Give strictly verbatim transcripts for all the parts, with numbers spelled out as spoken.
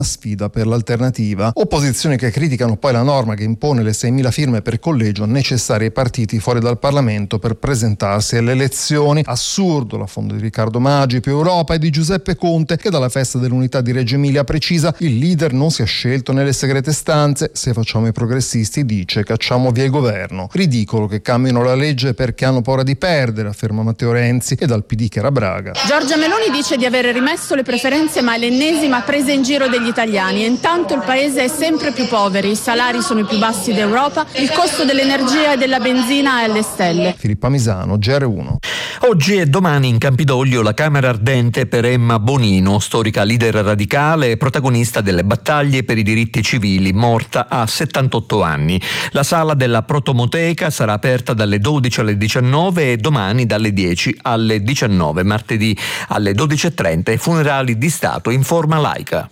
Sfida per l'alternativa. Opposizioni che criticano poi la norma che impone le seimila firme per collegio necessarie ai partiti fuori dal Parlamento per presentarsi alle elezioni. Assurdo l'affondo di Riccardo Maggi, più Europa, e di Giuseppe Conte, che dalla festa dell'unità di Reggio Emilia precisa: il leader non si è scelto nelle segrete stanze, se facciamo i progressisti dice cacciamo via il governo. Ridicolo che cambino la legge perché hanno paura di perdere, afferma Matteo Renzi, e dal P D che era Braga. Giorgia Meloni dice di aver rimesso le preferenze, ma è l'ennesima presa in giro degli italiani. E intanto il paese è sempre più povero, i salari sono i più bassi d'Europa, il costo dell'energia e della benzina è alle stelle. Filippa Misano, G R uno. Oggi e domani in Campidoglio la Camera ardente per Emma Bonino, storica leader radicale e protagonista delle battaglie per i diritti civili, morta a settantotto anni. La sala della Protomoteca sarà aperta dalle dodici alle diciannove e domani dalle dieci alle diciannove, martedì alle dodici e trenta i funerali di Stato in forma laica.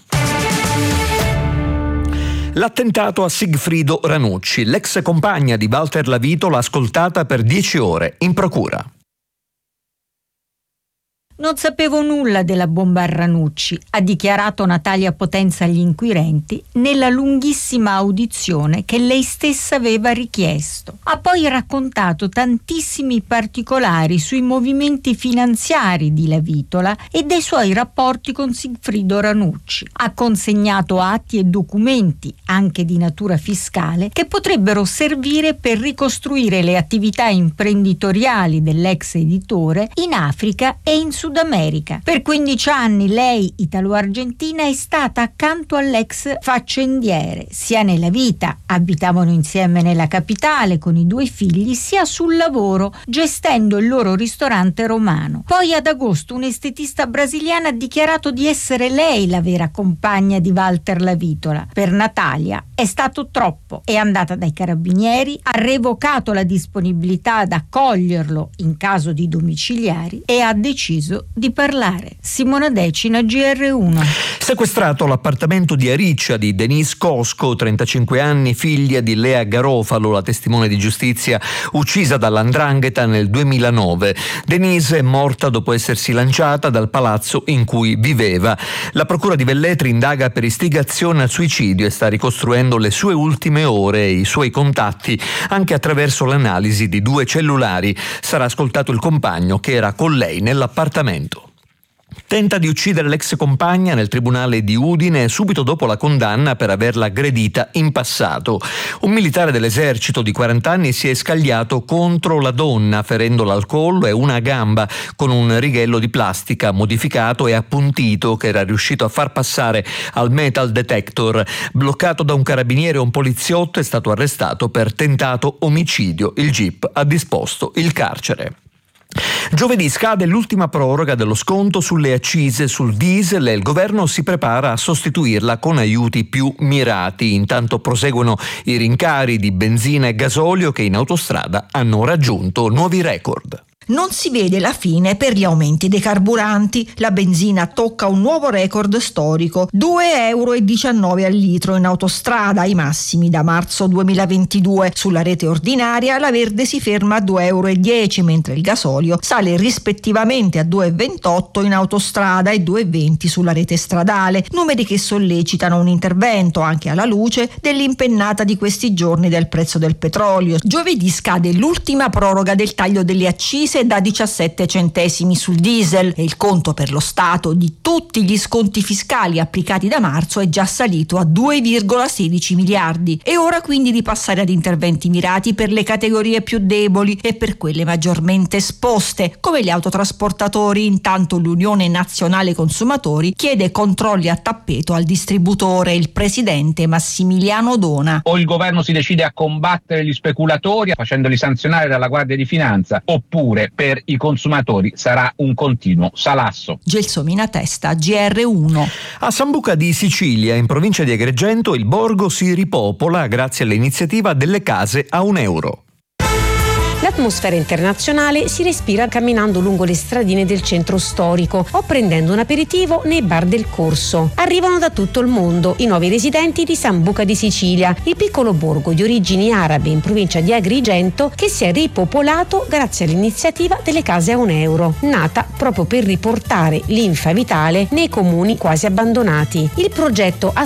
L'attentato a Sigfrido Ranucci, l'ex compagna di Walter Lavito l'ha ascoltata per dieci ore in procura. Non sapevo nulla della bomba a Ranucci, ha dichiarato Natalia Potenza agli inquirenti nella lunghissima audizione che lei stessa aveva richiesto. Ha poi raccontato tantissimi particolari sui movimenti finanziari di Lavitola e dei suoi rapporti con Sigfrido Ranucci. Ha consegnato atti e documenti, anche di natura fiscale, che potrebbero servire per ricostruire le attività imprenditoriali dell'ex editore in Africa e in Sud America. Per quindici anni lei, italo-argentina, è stata accanto all'ex faccendiere, sia nella vita, abitavano insieme nella capitale con i due figli, sia sul lavoro, gestendo il loro ristorante romano. Poi ad agosto un'estetista brasiliana ha dichiarato di essere lei la vera compagna di Walter Lavitola. Per Natalia è stato troppo, è andata dai carabinieri, ha revocato la disponibilità ad accoglierlo in caso di domiciliari e ha deciso di parlare. Simona Decina, G R uno. Sequestrato l'appartamento di Ariccia di Denise Cosco, trentacinque anni, figlia di Lea Garofalo, la testimone di giustizia uccisa dall'Andrangheta nel duemilanove. Denise è morta dopo essersi lanciata dal palazzo in cui viveva. La procura di Velletri indaga per istigazione al suicidio e sta ricostruendo le sue ultime ore e i suoi contatti anche attraverso l'analisi di due cellulari. Sarà ascoltato il compagno che era con lei nell'appartamento. Tenta di uccidere l'ex compagna nel tribunale di Udine subito dopo la condanna per averla aggredita in passato. Un militare dell'esercito di quaranta anni si è scagliato contro la donna ferendola al collo e una gamba con un righello di plastica modificato e appuntito che era riuscito a far passare al metal detector. Bloccato da un carabiniere, un poliziotto è stato arrestato per tentato omicidio. Il G I P ha disposto il carcere. Giovedì scade l'ultima proroga dello sconto sulle accise sul diesel e il governo si prepara a sostituirla con aiuti più mirati. Intanto proseguono i rincari di benzina e gasolio che in autostrada hanno raggiunto nuovi record. Non si vede la fine per gli aumenti dei carburanti. La benzina tocca un nuovo record storico, due euro e diciannove al litro in autostrada, ai massimi da marzo duemilaventidue. Sulla rete ordinaria la verde si ferma a due euro e dieci, mentre il gasolio sale rispettivamente a due e ventotto in autostrada e due e venti sulla rete stradale, numeri che sollecitano un intervento anche alla luce dell'impennata di questi giorni del prezzo del petrolio. Giovedì scade l'ultima proroga del taglio delle accise da diciassette centesimi sul diesel e il conto per lo Stato di tutti gli sconti fiscali applicati da marzo è già salito a due virgola sedici miliardi. È ora quindi di passare ad interventi mirati per le categorie più deboli e per quelle maggiormente esposte, come gli autotrasportatori. Intanto l'Unione Nazionale Consumatori chiede controlli a tappeto al distributore. Il presidente Massimiliano Dona: o il governo si decide a combattere gli speculatori facendoli sanzionare dalla Guardia di Finanza, oppure per i consumatori sarà un continuo salasso. Gelsomina Testa, G R uno. A Sambuca di Sicilia, in provincia di Agrigento, il borgo si ripopola grazie all'iniziativa delle case a un euro. L'atmosfera internazionale si respira camminando lungo le stradine del centro storico o prendendo un aperitivo nei bar del Corso. Arrivano da tutto il mondo i nuovi residenti di Sambuca di Sicilia, il piccolo borgo di origini arabe in provincia di Agrigento che si è ripopolato grazie all'iniziativa delle case a un euro, nata proprio per riportare linfa vitale nei comuni quasi abbandonati. Il progetto ha